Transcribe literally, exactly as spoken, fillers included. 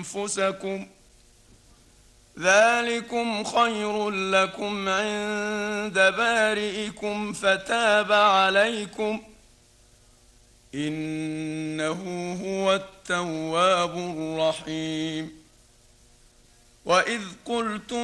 أنفسكم ذلكم خير لكم عند بارئكم فتاب عليكم إنه هو التواب الرحيم. وإذ قلتم